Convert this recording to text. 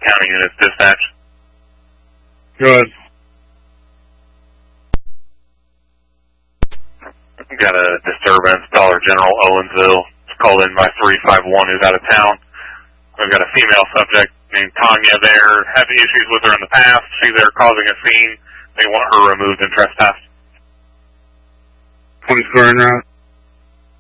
County units dispatch. Good. We've got a disturbance, Dollar General, Owensville. It's called in by 351 who's out of town. We've got a female subject named Tanya there, having issues with her in the past. She's there causing a scene. They want her removed and trespassed. 20 square en route.